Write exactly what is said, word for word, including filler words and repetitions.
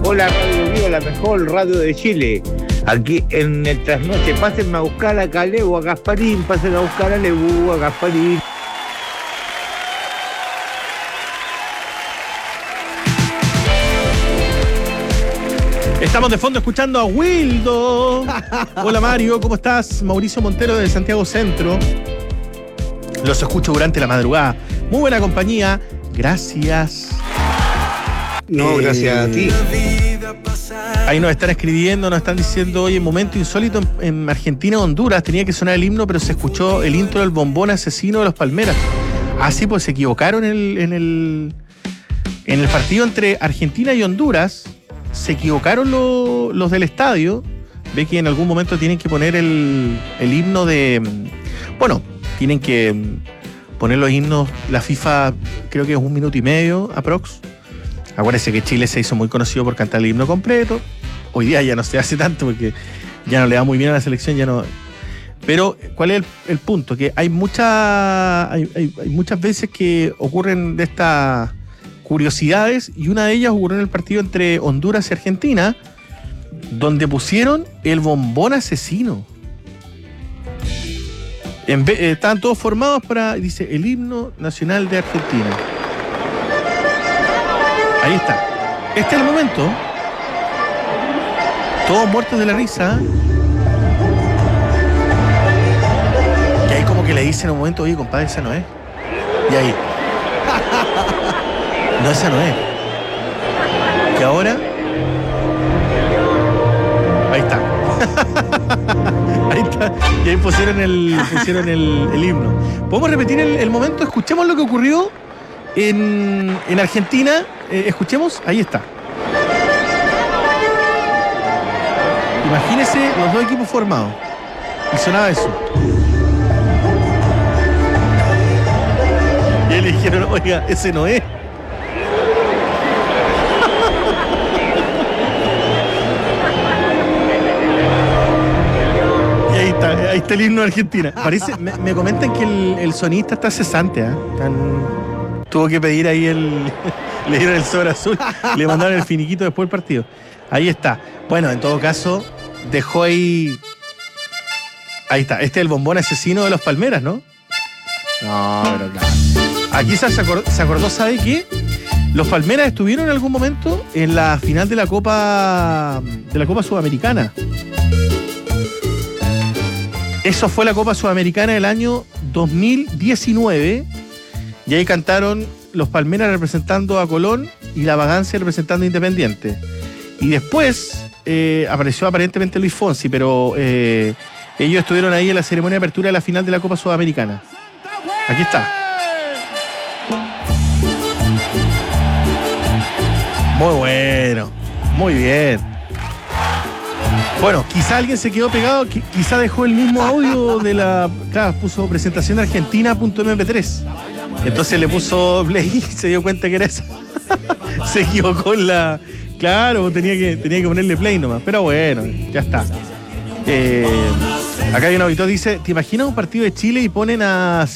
Hola Radio Viva, la mejor radio de Chile. Aquí en el trasnoche, pásenme a buscar a Calebo, a Gasparín, pásenme a buscar a Lebu, a Gasparín. Estamos de fondo escuchando a Wildo. Hola Mario, ¿cómo estás? Mauricio Montero de Santiago Centro. Los escucho durante la madrugada. Muy buena compañía. Gracias. No, eh, gracias a ti. Ahí nos están escribiendo, nos están diciendo, oye, momento insólito en, en Argentina, Honduras, tenía que sonar el himno, pero se escuchó el intro del bombón asesino de los Palmeras. Ah, sí, pues se equivocaron en el, en el, en el partido entre Argentina y Honduras. Se equivocaron lo, los del estadio. Ve que en algún momento tienen que poner el, el himno de... Bueno, tienen que poner los himnos, la FIFA creo que es un minuto y medio, aprox. Acuérdense que Chile se hizo muy conocido por cantar el himno completo. Hoy día ya no se hace tanto porque ya no le va muy bien a la selección, ya no. Pero, ¿cuál es el, el punto? Que hay, mucha, hay, hay, hay muchas veces que ocurren de estas curiosidades, y una de ellas ocurrió en el partido entre Honduras y Argentina, donde pusieron el bombón asesino. En vez, eh, estaban todos formados para, dice, el himno nacional de Argentina. Ahí está. Este es el momento. Todos muertos de la risa. Y ahí como que le dicen en un momento, oye, compadre, esa no es. Y ahí. No, esa no es. Y ahora. Ahí está. Ahí está. Y ahí pusieron el, pusieron el, el himno. ¿Podemos repetir el, el momento? Escuchemos lo que ocurrió en, en Argentina. Eh, escuchemos, ahí está. Imagínense los dos equipos formados. Y sonaba eso. Y ahí le dijeron, oiga, ese no es. Y ahí está, ahí está el himno de Argentina. Parece, me, me comentan que el, el sonista está cesante, ¿eh? Tan, tuvo que pedir ahí el... Le dieron el sobre azul, le mandaron el finiquito después del partido. Ahí está. Bueno, en todo caso, dejó ahí... Ahí está. Este es el bombón asesino de los Palmeras, ¿no? No, pero claro. Aquí se acordó, se acordó, ¿sabe qué? Los Palmeras estuvieron en algún momento en la final de la Copa de la Copa Sudamericana. Eso fue la Copa Sudamericana del año dos mil diecinueve. Y ahí cantaron los Palmeras representando a Colón y la Vagancia representando a Independiente. Y después eh, apareció aparentemente Luis Fonsi, pero eh, ellos estuvieron ahí en la ceremonia de apertura de la final de la Copa Sudamericana. Aquí está. Muy bueno, muy bien. Bueno, quizá alguien se quedó pegado, quizá dejó el mismo audio de la... Claro, puso presentación de argentina punto eme pe tres. Entonces le puso play y se dio cuenta que era esa. Se equivocó en la... Claro, tenía que, tenía que ponerle play nomás. Pero bueno, ya está. Eh, acá hay un auditor que dice, ¿te imaginas un partido de Chile y ponen a